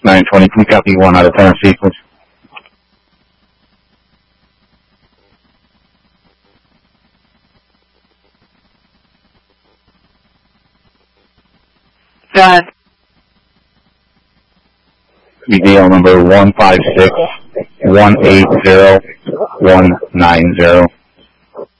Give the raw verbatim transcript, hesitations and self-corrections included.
nine twenty, can we copy one out of Tennessee, please? Done. D L number one five six one eight zero one nine zero.